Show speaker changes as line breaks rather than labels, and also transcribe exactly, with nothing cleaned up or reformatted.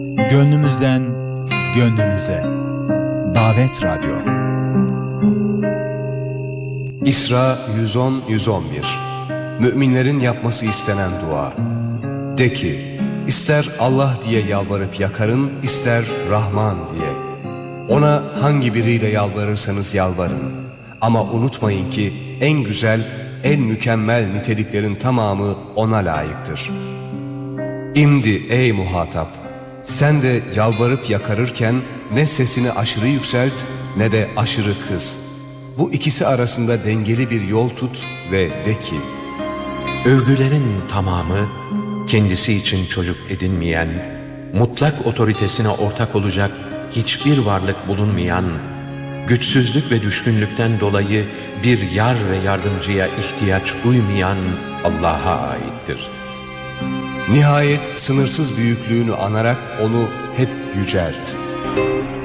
Gönlümüzden gönlünüze. Davet Radyo.
İsra yüz on yüz on bir. Müminlerin yapması istenen dua. De ki, ister Allah diye yalvarıp yakarın, ister Rahman diye. Ona hangi biriyle yalvarırsanız yalvarın. Ama unutmayın ki en güzel, en mükemmel niteliklerin tamamı ona layıktır. İmdi ey muhatap, sen de yalvarıp yakarırken ne sesini aşırı yükselt ne de aşırı kıs. Bu ikisi arasında dengeli bir yol tut ve de ki:
övgülerin tamamı kendisi için çocuk edinmeyen, mutlak otoritesine ortak olacak hiçbir varlık bulunmayan, güçsüzlük ve düşkünlükten dolayı bir yar ve yardımcıya ihtiyaç duymayan Allah'a aittir.
Nihayet sınırsız büyüklüğünü anarak onu hep yücelt.